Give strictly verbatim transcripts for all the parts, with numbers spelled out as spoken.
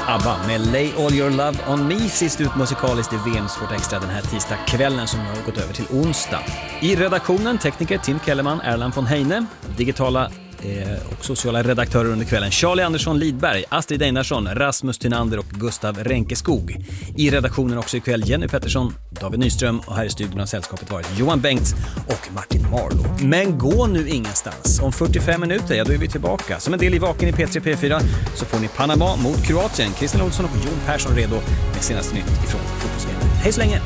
ABBA med Lay All Your Love On Me, sist ut musikaliskt i V M Sport Extra den här tisdagskvällen som har gått över till onsdag. I redaktionen tekniker Tim Kellerman, Erland von Heine, digitala eh, och sociala redaktörer under kvällen Charlie Andersson Lidberg, Astrid Einarsson, Rasmus Tynander och Gustav Renkeskog. I redaktionen också ikväll Jenny Pettersson, David Nyström och här i studion har sällskapet varit Johan Bengts och Martin Marlow. Men gå nu ingenstans. Om fyrtiofem minuter, ja då är vi tillbaka. Som en del i Vaken i P tre P fyra så får ni Panama mot Kroatien. Christian Olsson och Jon Persson redo med senaste nytt ifrån fotbollsvärlden. Hej så länge!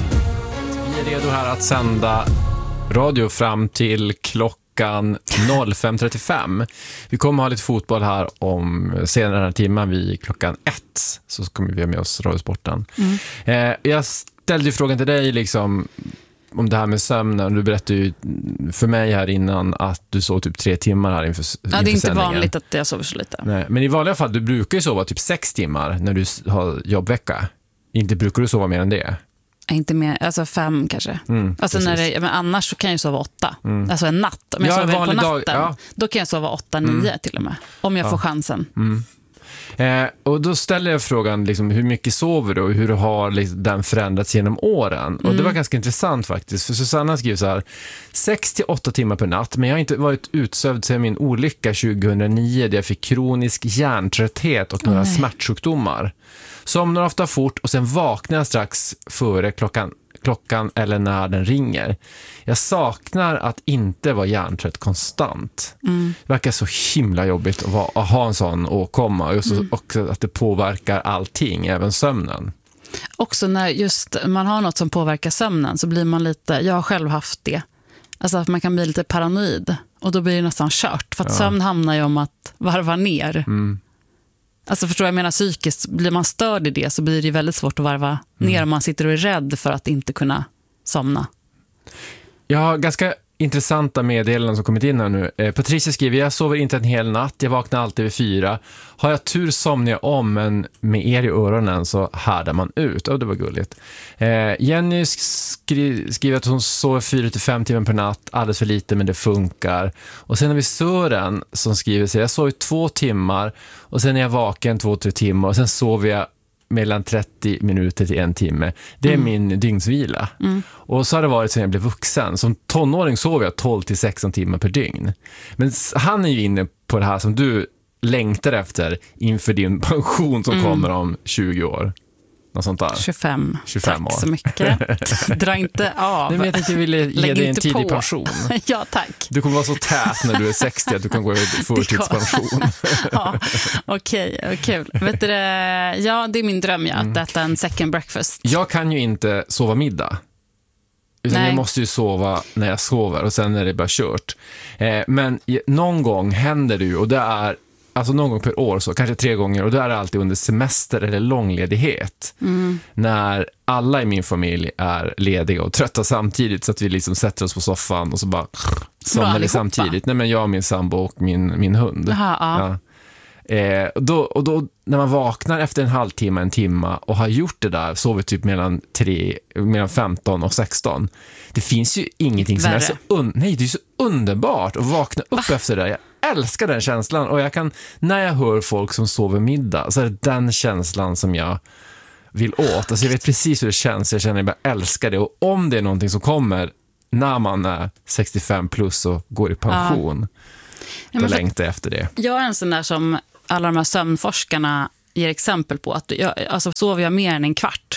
Vi är redo här att sända radio fram till klockan fem trettiofem. Vi kommer ha lite fotboll här om senare den här timmen vid klockan ett. Så kommer vi ha med oss Radiosporten. Mm. Eh, jag ställde ju frågan till dig liksom om det här med sömnen. Du berättade ju för mig här innan att du sov typ tre timmar här inför, inför Ja, det är inte sändningen. vanligt att jag sover så lite. Nej, men i vanliga fall, du brukar ju sova typ sex timmar när du har jobbvecka. Inte brukar du sova mer än det? Inte mer, alltså fem kanske. Mm, alltså när det, men annars så kan jag sova åtta. Mm. Alltså en natt. Om jag ja, sover på natten, dag, ja. då kan jag sova åtta, nio mm. till och med. Om jag ja. får chansen. Mm. Eh, och då ställer jag frågan liksom, hur mycket sover du och hur har liksom, den förändrats genom åren? Mm. Och det var ganska intressant faktiskt. För Susanna skriver så här: sex till åtta timmar per natt, men jag har inte varit utsövd sedan min olycka tjugohundranio där jag fick kronisk hjärntrötthet och några oh, smärtsjukdomar. Somnar ofta fort och sen vaknar jag strax före klockan, klockan eller när den ringer. Jag saknar att inte vara hjärntrött konstant. Mm. Det verkar så himla jobbigt att, vara, att ha en sån åkomma och så, mm. också att det påverkar allting, även sömnen. Också när just man har något som påverkar sömnen så blir man lite, jag har själv haft det. Alltså att man kan bli lite paranoid och då blir det nästan kört. För att ja. sömn hamnar ju om att varva ner. Mm. Alltså förstår jag menar psykiskt, blir man störd i det så blir det väldigt svårt att varva mm. ner om man sitter och är rädd för att inte kunna somna. Jag har ganska intressanta meddelanden som kommit in här nu. Eh, Patricia skriver, jag sover inte en hel natt, jag vaknar alltid vid fyra. Har jag tur somnar jag om, men med er i öronen så härdar man ut. Och oh, det var gulligt. Eh, Jenny skri- skriver att hon sover fyra till fem timmar per natt, alldeles för lite men det funkar. Och sen har vi Sören som skriver sig, jag sover två timmar och sen är jag vaken två, tre timmar och sen sover jag mellan trettio minuter till en timme. Det är mm. min dygnsvila. Mm. Och så har det varit sedan jag blev vuxen. Som tonåring sover jag tolv till sexton timmar per dygn. Men han är ju inne på det här som du längtar efter inför din pension som mm. kommer om tjugo år. Något sånt där. tjugofem. tjugofem tack år. så mycket. Dra inte av. Nej, men jag tänkte jag ville ge Lägg dig en tidig på. pension. Ja, tack. Du kommer vara så tät när du är sextio att du kan gå i förtidspension. Ja, okej. Okay, kul. Vet du, ja, det är min dröm ja, att äta en second breakfast. Jag kan ju inte sova middag. Utan Nej. jag måste ju sova när jag sover och sen är det bara kört. Eh, men någon gång händer det ju, och det är alltså någon gång per år, så kanske tre gånger, och då är det alltid under semester eller långledighet. Mm. När alla i min familj är lediga och trötta samtidigt, så att vi liksom sätter oss på soffan och så bara somnar vi samtidigt. Nej, men jag, min sambo och min, min hund. Aha, ja. Ja. Eh, och, då, och då när man vaknar efter en halvtimme, en timme och har gjort det där, sover typ mellan, tre, mellan femton och sexton, det finns ju ingenting som Värre. är så un- nej, det är så underbart att vakna upp Va? efter det. Jag älskar den känslan, och jag kan, när jag hör folk som sover middag, så är det den känslan som jag vill åt. Alltså jag vet precis hur det känns, jag känner att jag bara älskar det, och om det är någonting som kommer när man är sextiofem plus och går i pension, ja. då längtar jag efter det. Jag är en sån där som alla de här sömnforskarna ger exempel på, att jag, alltså sover jag mer än en kvart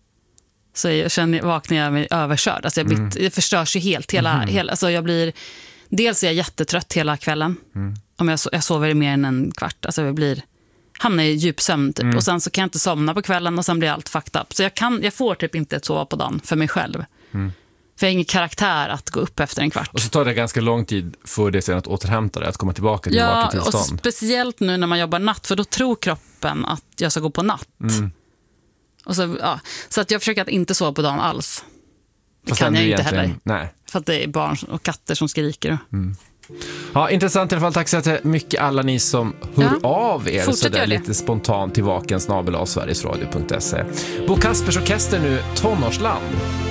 så jag känner, vaknar jag mig överkörd. Alltså jag blir, mm. det förstörs ju helt. Hela, mm. hela, alltså jag blir, dels är jag jättetrött hela kvällen. Mm. Om jag, jag sover mer än en kvart. Alltså jag blir, hamnar i djup sömn typ. Mm. Och sen så kan jag inte somna på kvällen och sen blir allt fucked up. Så jag, kan, jag får typ inte sova på dagen för mig själv. Mm. För jag har ingen karaktär att gå upp efter en kvart. Och så tar det ganska lång tid för det sen att återhämta det, att komma tillbaka till ja, tillstånd. Ja, och speciellt nu när man jobbar natt, för då tror kroppen att jag ska gå på natt. Mm. Och så, ja, så att jag försöker att inte sova på dagen alls. Det Fast kan jag inte heller. Nej. För att det är barn och katter som skriker. Mm. Ja, intressant i alla fall. Tack så mycket alla ni som hör ja. av er så där lite spontant till vaken snabel-a sverigesradio punkt se. Bo Kaspers orkester nu, Tonårsland.